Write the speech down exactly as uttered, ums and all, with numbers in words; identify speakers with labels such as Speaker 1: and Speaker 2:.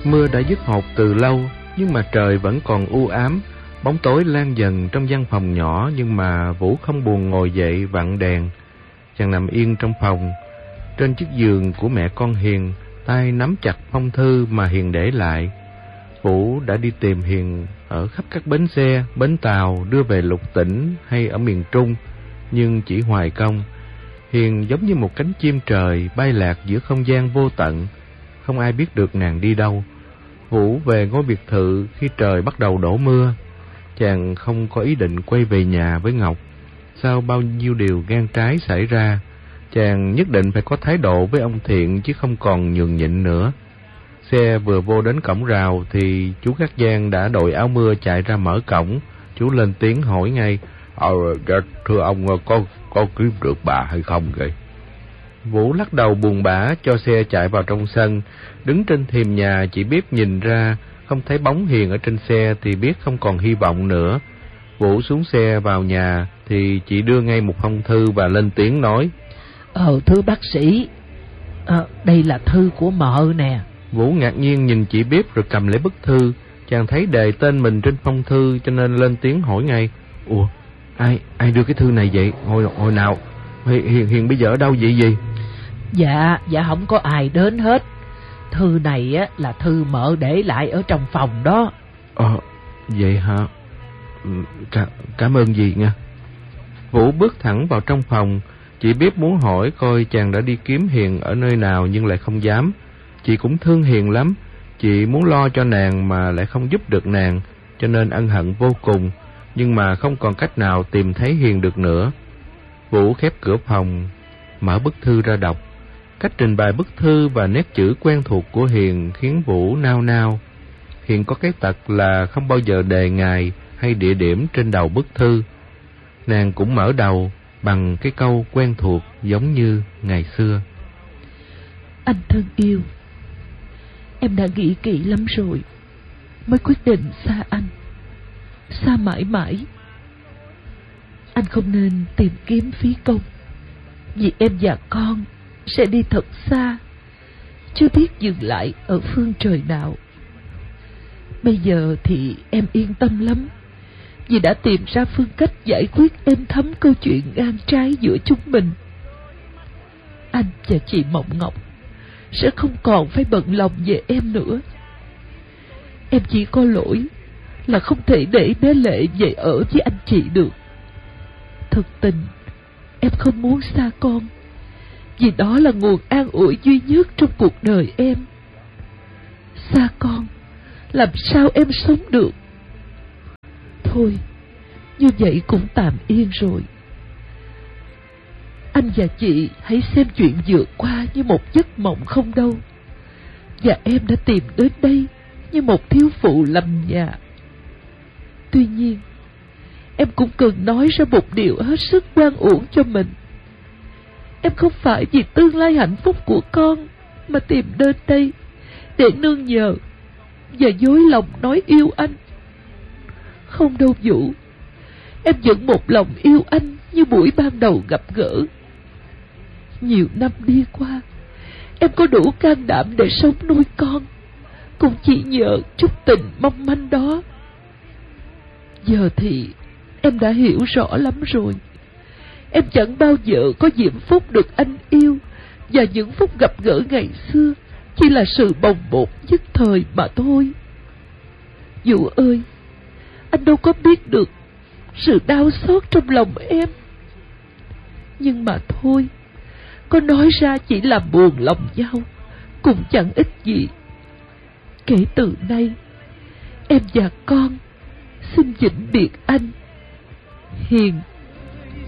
Speaker 1: Mưa đã dứt hột từ lâu, nhưng mà trời vẫn còn u ám. Bóng tối lan dần trong căn phòng nhỏ, nhưng mà Vũ không buồn ngồi dậy vặn đèn. Chàng nằm yên trong phòng, trên chiếc giường của mẹ con Hiền, tay nắm chặt phong thư mà Hiền để lại. Vũ đã đi tìm Hiền ở khắp các bến xe, bến tàu đưa về lục tỉnh hay ở miền Trung, nhưng chỉ hoài công. Hiền giống như một cánh chim trời bay lạc giữa không gian vô tận, không ai biết được nàng đi đâu. Vũ về ngôi biệt thự khi trời bắt đầu đổ mưa. Chàng không có ý định quay về nhà với Ngọc. Sau bao nhiêu điều gan trái xảy ra, chàng nhất định phải có thái độ với ông Thiện chứ không còn nhường nhịn nữa. Xe vừa vô đến cổng rào thì chú Gác Giang đã đội áo mưa chạy ra mở cổng. Chú lên tiếng hỏi ngay: Ờ, thưa ông, có có kiếm được bà hay không vậy? Vũ lắc đầu buồn bã cho xe chạy vào trong sân. Đứng trên thềm nhà chỉ biết nhìn ra, không thấy bóng Hiền ở trên xe thì biết không còn hy vọng nữa. Vũ xuống xe vào nhà thì chị đưa ngay một phong thư và lên tiếng nói:
Speaker 2: Ờ, thưa bác sĩ, à, đây là thư của mợ nè.
Speaker 1: Vũ ngạc nhiên nhìn chị Biếp rồi cầm lấy bức thư. Chàng thấy đề tên mình trên phong thư cho nên lên tiếng hỏi ngay: Ủa, ai ai đưa cái thư này vậy? Hồi hồi nào? Hiền Hiền bây giờ ở đâu vậy gì?
Speaker 2: Dạ, dạ không có ai đến hết. Thư này á là thư mợ để lại ở trong phòng đó.
Speaker 1: Ờ, vậy hả? Cả, cảm ơn dì nha. Vũ bước thẳng vào trong phòng. Chị Biếp muốn hỏi coi chàng đã đi kiếm Hiền ở nơi nào nhưng lại không dám. Chị cũng thương Hiền lắm. Chị muốn lo cho nàng mà lại không giúp được nàng, cho nên ân hận vô cùng, nhưng mà không còn cách nào tìm thấy Hiền được nữa. Vũ khép cửa phòng, mở bức thư ra đọc. Cách trình bày bức thư và nét chữ quen thuộc của Hiền khiến Vũ nao nao. Hiền có cái tật là không bao giờ đề ngày hay địa điểm trên đầu bức thư. Nàng cũng mở đầu bằng cái câu quen thuộc giống như ngày xưa:
Speaker 3: Anh thân yêu, em đã nghĩ kỹ lắm rồi mới quyết định xa anh, xa mãi mãi. Anh không nên tìm kiếm phí công, vì em và con sẽ đi thật xa, chưa biết dừng lại ở phương trời nào. Bây giờ thì em yên tâm lắm, vì đã tìm ra phương cách giải quyết êm thấm câu chuyện ngang trái giữa chúng mình. Anh và chị Mộng Ngọc sẽ không còn phải bận lòng về em nữa. Em chỉ có lỗi là không thể để bé Lệ về ở với anh chị được. Thực tình em không muốn xa con, vì đó là nguồn an ủi duy nhất trong cuộc đời em. Xa con, làm sao em sống được? Thôi, như vậy cũng tạm yên rồi. Anh và chị hãy xem chuyện vượt qua như một giấc mộng không đâu. Và em đã tìm đến đây như một thiếu phụ lầm nhà. Tuy nhiên, em cũng cần nói ra một điều hết sức oan uổng cho mình. Em không phải vì tương lai hạnh phúc của con mà tìm đến đây để nương nhờ và dối lòng nói yêu anh. Không đâu Vũ, em vẫn một lòng yêu anh như buổi ban đầu gặp gỡ. Nhiều năm đi qua, em có đủ can đảm để sống nuôi con, cũng chỉ nhờ chút tình mong manh đó. Giờ thì em đã hiểu rõ lắm rồi. Em chẳng bao giờ có diễm phúc được anh yêu, và những phút gặp gỡ ngày xưa chỉ là sự bồng bột nhất thời mà thôi. Vũ ơi, anh đâu có biết được sự đau xót trong lòng em. Nhưng mà thôi, có nói ra chỉ làm buồn lòng nhau, cũng chẳng ích gì. Kể từ nay, em và con xin vĩnh biệt anh. Hiền.